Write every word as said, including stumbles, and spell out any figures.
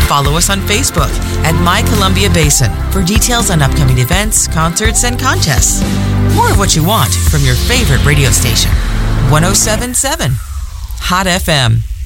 Follow us on Facebook at My Columbia Basin for details on upcoming events, concerts, and contests. More of what you want from your favorite radio station. one oh seven point seven Hot F M.